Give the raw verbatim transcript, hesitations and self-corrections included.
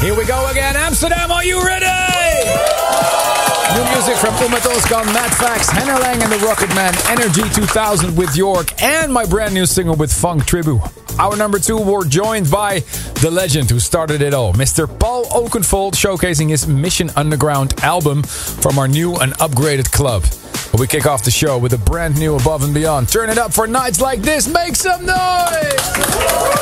Here we go again. Amsterdam, are you ready? New music from Ummet Ozkan, Matt Fax, Henner Lang and the Rocket Man, Energy two thousand with York, and my brand new single with Funk Tribu. Our number two, we're joined by the legend who started it all, Mister Paul Oakenfold, showcasing his Mission Underground album from our new and upgraded club. But we kick off the show with a brand new Above and Beyond. Turn it up for nights like this. Make some noise!